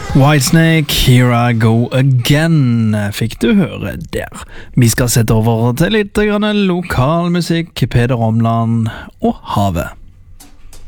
Whitesnake, Here I Go Again, fikk du høre der. Vi skal sette over til litt lokalmusikk, Peder Omland og Havet.